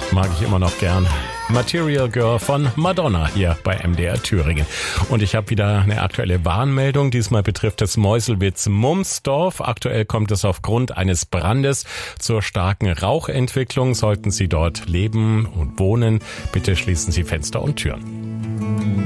Mag ich immer noch gern. Material Girl von Madonna hier bei MDR Thüringen. Und ich habe wieder eine aktuelle Warnmeldung. Diesmal betrifft es Meuselwitz-Mumsdorf. Aktuell kommt es aufgrund eines Brandes zur starken Rauchentwicklung. Sollten Sie dort leben und wohnen, bitte schließen Sie Fenster und Türen.